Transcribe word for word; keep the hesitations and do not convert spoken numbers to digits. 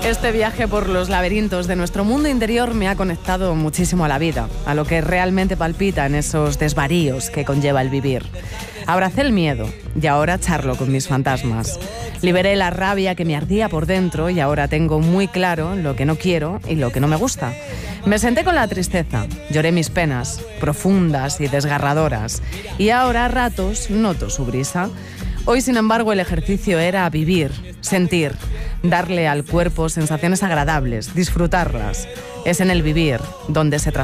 Este viaje por los laberintos de nuestro mundo interior me ha conectado muchísimo a la vida, a lo que realmente palpita en esos desvaríos que conlleva el vivir. Abracé el miedo y ahora charlo con mis fantasmas. Liberé la rabia que me ardía por dentro y ahora tengo muy claro lo que no quiero y lo que no me gusta. Me senté con la tristeza, lloré mis penas, profundas y desgarradoras, y ahora a ratos noto su brisa. Hoy, sin embargo, el ejercicio era vivir, sentir, darle al cuerpo sensaciones agradables, disfrutarlas. Es en el vivir donde se transforma.